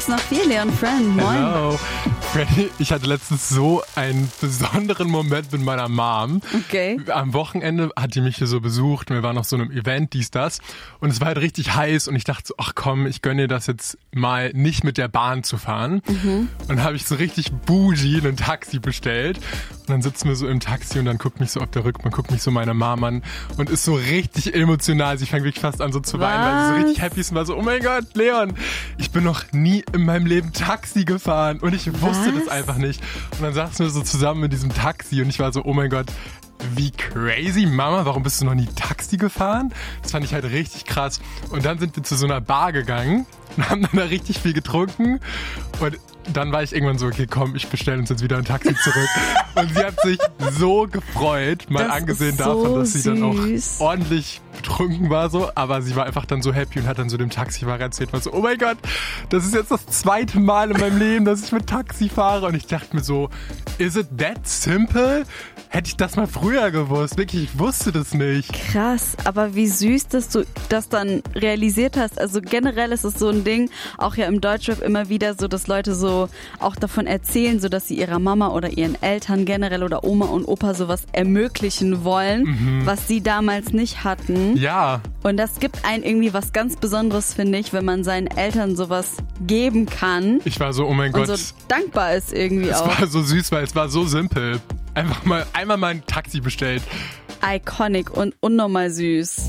Ist noch viel, Leon Friend. Moin. Hello. Freddy, ich hatte letztens so einen besonderen Moment mit meiner Mom. Okay. Am Wochenende hat die mich hier so besucht und wir waren auf so einem Event, dies, das. Und es war halt richtig heiß und ich dachte so, ach komm, ich gönne dir das jetzt mal nicht mit der Bahn zu fahren. Und dann habe ich so richtig bougie ein Taxi bestellt. Und dann sitzen wir so im Taxi und dann guckt mich so auf der Rückbank, guckt mich so meine Mom an und ist so richtig emotional. Sie fängt wirklich fast an so zu weinen, weil sie so richtig happy ist und war so, oh mein Gott, Leon, ich bin noch nie in meinem Leben Taxi gefahren und ich wusste das einfach nicht. Und dann saßen wir so zusammen in diesem Taxi und ich war so, oh mein Gott, wie crazy, Mama, warum bist du noch nie Taxi gefahren? Das fand ich halt richtig krass. Und dann sind wir zu so einer Bar gegangen und haben dann da richtig viel getrunken und dann war ich irgendwann so, okay, komm, ich bestelle uns jetzt wieder ein Taxi zurück. Und sie hat sich so gefreut, mal Das angesehen ist so davon, dass sie dann auch süß. ordentlich betrunken war so, aber sie war einfach dann so happy und hat dann so dem Taxifahrer erzählt, war so, oh mein Gott, das ist jetzt das zweite Mal in meinem Leben, dass ich mit Taxi fahre. Und ich dachte mir so, is it that simple? Hätte ich das mal früher gewusst. Wirklich, ich wusste das nicht. Krass, aber wie süß, dass du das dann realisiert hast. Also generell ist es so ein Ding, auch ja im Deutschrap immer wieder so, dass Leute so auch davon erzählen, so dass sie ihrer Mama oder ihren Eltern generell oder Oma und Opa sowas ermöglichen wollen, was sie damals nicht hatten. Ja, Und das gibt einen irgendwie was ganz Besonderes, finde ich, wenn man seinen Eltern sowas geben kann ich war so, oh mein und Gott. so dankbar ist irgendwie Es auch. war so süß, weil es war so simpel. Einmal mal ein Taxi bestellt. Iconic und unnormal süß.